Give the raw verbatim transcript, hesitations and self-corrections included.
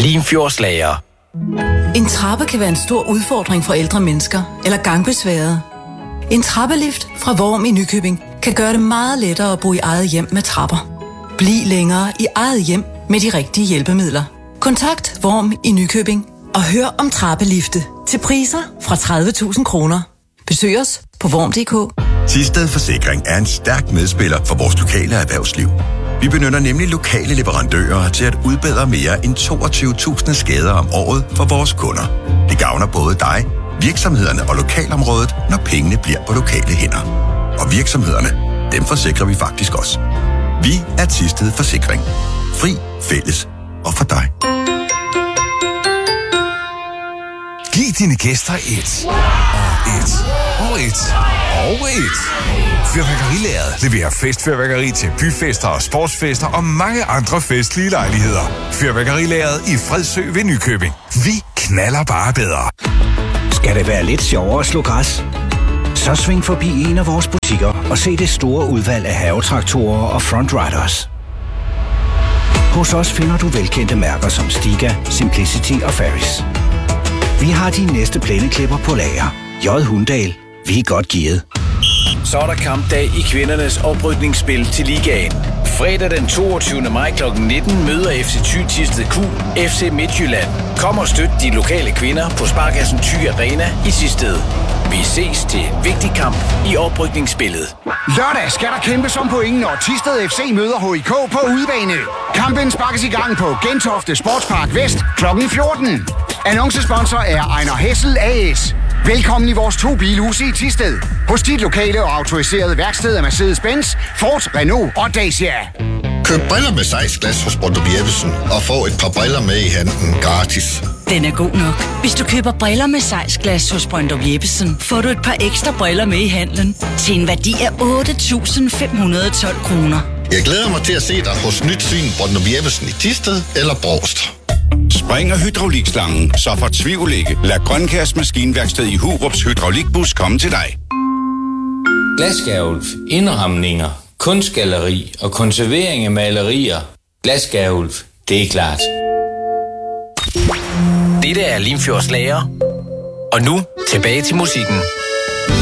Limfjordslager. En trappe kan være en stor udfordring for ældre mennesker eller gangbesværede. En trappelift fra Worm i Nykøbing kan gøre det meget lettere at bo i eget hjem med trapper. Bliv længere i eget hjem med de rigtige hjælpemidler. Kontakt Worm i Nykøbing og hør om trappelifte til priser fra tredive tusind kroner. Besøg os på worm punktum d k. Thisted Forsikring er en stærk medspiller for vores lokale erhvervsliv. Vi benytter nemlig lokale leverandører til at udbedre mere end toogtyve tusind skader om året for vores kunder. Det gavner både dig, virksomhederne og lokalområdet, når pengene bliver på lokale hænder. Og virksomhederne, dem forsikrer vi faktisk også. Vi er Thisted Forsikring. Fri, fælles og for dig. Giv dine gæster et, og et, og et, og et. Fyrværkerilæret leverer festfyrværkeri til byfester og sportsfester og mange andre festlige lejligheder. Fyrværkerilæret i Fredsø ved Nykøbing. Vi knaller bare bedre. Skal det være lidt sjovere at slå græs? Så sving forbi en af vores butikker og se det store udvalg af havetraktorer og Frontriders. Hos os finder du velkendte mærker som Stiga, Simplicity og Ferris. Vi har de næste plæneklipper på lager. J. Hundal. Vi er godt gearet. Så er der kampdag i kvindernes oprykningsspil til ligaen. Fredag den toogtyvende maj klokken nitten møder F C Thy Thisted Q F C Midtjylland. Kom og støt de lokale kvinder på Sparkassen Thy Arena i Thisted. Vi ses til vigtig kamp i oprykningsspillet. Lørdag skal der kæmpes om point, når Thisted F C møder H I K på udebane. Kampen sparkes i gang på Gentofte Sportspark Vest klokken fjorten. Annoncesponsor er Ejner Hessel A S. Velkommen i vores to bilhuse i Thisted. Hos dit lokale og autoriserede værksted af Mercedes-Benz, Ford, Renault og Dacia. Køb briller med sejsglas hos Brøndum Jeppesen og få et par briller med i handen gratis. Den er god nok. Hvis du køber briller med sejsglas hos Brøndum Jeppesen, får du et par ekstra briller med i handlen til en værdi af otte tusind fem hundrede og tolv kroner. Jeg glæder mig til at se dig hos Nyt Syn Brøndum Jeppesen i Thisted eller Brovst. Spring- og hydraulikslangen, så fortvivl ikke. Lad Grønkærs Maskinværksted i Hurups hydraulikbus komme til dig. Glasgavl, indramninger, kunstgalleri og konservering af malerier. Glasgavl, det er klart. Dette er Limfjordslager. Og nu tilbage til musikken.